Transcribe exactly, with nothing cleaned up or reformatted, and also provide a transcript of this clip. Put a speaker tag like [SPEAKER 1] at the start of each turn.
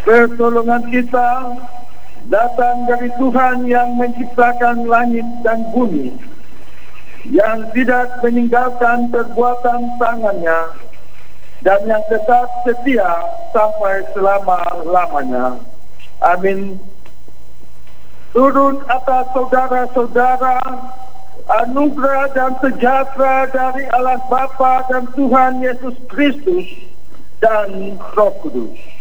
[SPEAKER 1] Pertolongan kita datang dari Tuhan yang menciptakan langit dan bumi, yang tidak meninggalkan perbuatan tangannya, dan yang tetap setia sampai selama-lamanya. Amin. Turun atas saudara-saudara anugerah dan sejahtera dari Allah Bapa dan Tuhan Yesus Kristus dan Roh Kudus.